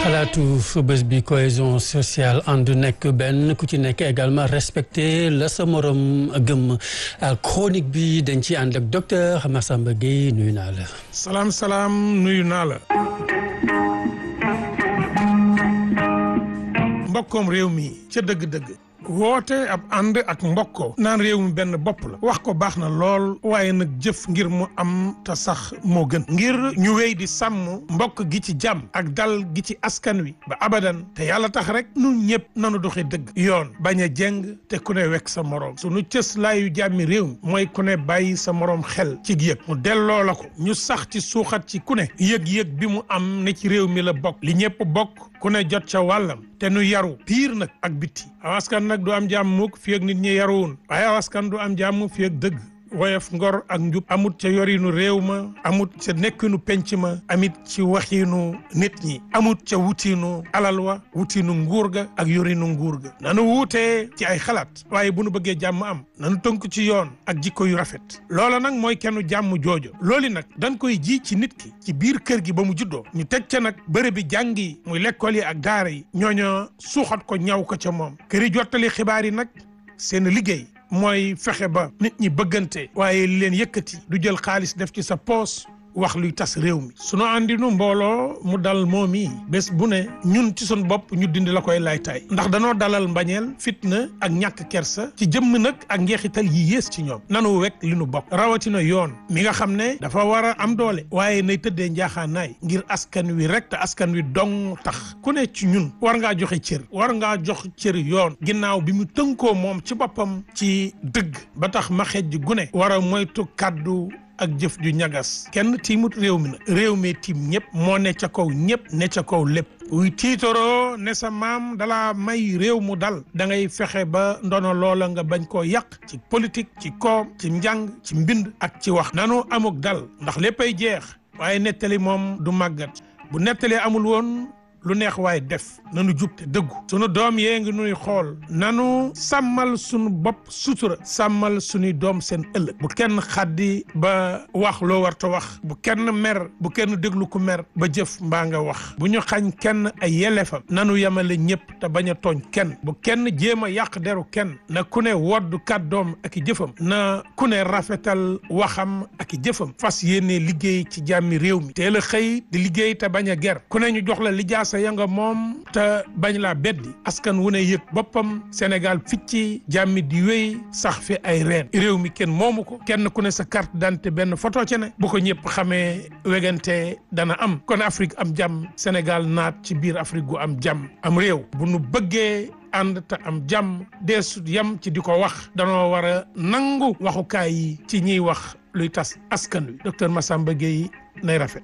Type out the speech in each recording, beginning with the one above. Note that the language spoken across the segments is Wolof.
xalaatu bés bi cohésion sociale ànd nekk benn ku ci nekk également respecté la sa morom gëm chronique bi dañ ci ànd ak docteur Massamba Gueye nuyu naa la. salaam nuyu naa la. mbokkoom réew mi ca dëgg-dëgg. woote ab ànd ak mbokkoo naan réew mi benn bopp la wax ko baax na lool waaye nag jëf ngir mu am te sax moo gën ngir ñu wéy di sàmm mbokk gi ci jàmm ak dal gi ci askan wi ba abadan te yàlla tax rek nun ñëpp nanu doxe dëgg yoon bañ a jeng te ku ne wekk sa moroom sunu cës laayu jàmmi réew mi mooy ku ne bàyyi sa moroom xel ci yëg mu delloo la ko ñu sax ci suuxat ci ku ne yëg-yëg bi mu am ne ci réew mi la bokk li ñëpp bokk ku ne jot ca wàllam te nu yaru piir nag ak bitti awaskan nag du am jàmm mukk fi ak nit ñi yaruwun waaye awaskan du am jàmm fi ak dëgg woyof ngor ak njub amut ca yorinu réew ma amut ca nekkinu penc ma amit ci waxinu nit ñi amut ca wutinu alal wa wutinu nguur ga ak yorinu nguur ga nanu wuutee ci ay xalaat waaye bu nu bëggee jàmm am nanu tënk ci yoon ak jikko yu rafet loola nag mooy kennu jàmm joojo loolu nag dañ koy ji ci nit ki ci biir kër gi ba mu juddoo ñu teg ca nag bërëb bi jàng yi muy lekkool yi ak daara yi ñooño suuxat ko ñaw ko ca moom këri jottali xibaar yi nag seen liggéey mooy fexe ba nit ñi bëggante waaye li leen yëkkati du jël xaalis def ci sa poos wax luy tas réew mi sunu àndinu mbooloo mu dal moom yi bés bu ne ñun ci sun bopp ñu dindi la koy laytaay ndax danoo dalal mbañeel fitna ak ñàkk kersa ci jëmm nag ak njeexital yi yées ci ñoom nanu wekk li nu bokk rawatina yoon mi nga xam ne dafa war a am doole waaye nay tëddee njaaxaanaay ngir askan wi rek te askan wi dong tax ku ne ci ñun war ngaa joxe cër war ngaa jox cër yoon ginnaaw bi mu tënkoo moom ci boppam ci dëgg ba tax ma xejj gune war a moytu kàddu ak jëf ju ñagas kenn tiimut réew mi na réew mi tiim ñëpp moo ne ca kaw ñëpp ne ca kaw lépp wuy tiitaroo ne sa maam dala may réew mu dal da ngay fexe ba ndono loola nga bañ koo yàq ci politique ci koom ci njàng ci mbind ak ci wax nanu amuk dal ndax léppay jeex waaye nettali moom du màggat bu nettali amul woon lu neex waaye def nanu jub te dëggu sunu doom yee ngi nuy xool nanu sàmmal sunu bopp sutura sàmmal sunuy doom seen ëllëg bu kenn xaddi ba wax loo war ta wax bu kenn mer bu kenn déglu ku mer ba jëf mbaa nga wax bu ñu xañ kenn ay yelleefam nanu yemale ñëpp te bañ a tooñ kenn bu kenn jéem a yàq deru kenn na ku ne woddu kàddoom ak i jëfam na ku ne rafetal waxam ak i jëfam fas yéene liggéey ci jàmmi réew mi teel a xëy di liggéey te bañ a ger ku ne ñu jox la lijaas sa yanga moom te bañ laa beddi askan wu ne yëg boppam Sénégal ficci jàmmi di wéy sax fi ay reen réew mi kenn moomu ko kenn ku ne sa carte d'identité benn photo ci ne bu ko ñëpp xamee wegante dana am kon Afrique am jàmm Sénégal naat ci biir Afrique gu am jàmm am réew bu nu bëggee ànd te am jàmm deesut yam ci di ko wax danoo war a nangu waxukaay yi ci ñiy wax luy tas askan wi docteur Massamba Gueye nay rafet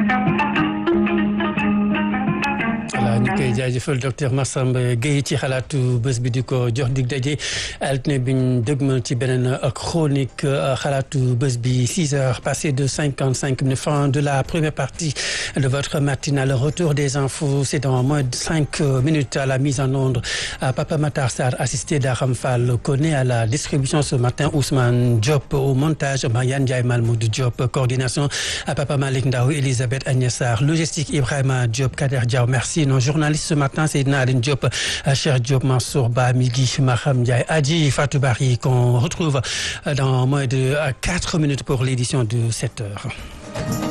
voilà ñu koy jaajëfal docteur Massamba Gueye ci xalaatu bés bi di ko jox dig daje altine bi ñu dëgmal ci beneen chronique xalaatu bés bi 6 heures passées de 55 minutes fin de la première partie de votre matinale retour des infos c'est dans moins de 5 minutes à la mise en onde Papa Matar Sarr assisté d'Aram Fall Koné à la distribution ce matin Ousmane Diop au montage Mariane Ndiaye Malmoudou Diop coordination Papa Malick Ndaw Elisabeth Agnès Sarr logistique Ibrahima Diop Kader Diaw merci nos journalistes ce matin Seydina Aline Diop Cheikh Diop Mansour Ba Migui Maham Ndiaye Adji Fatou Bari qu'on retrouve dans moins de 4 minutes pour l'édition de 7 heures.